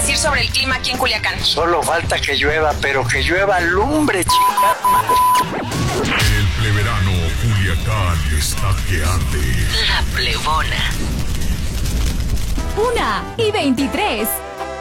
decir sobre el clima aquí en Culiacán? Solo falta que llueva, pero que llueva lumbre, chingada madre. El pleverano Culiacán está que arde. La Plebona. 1:23.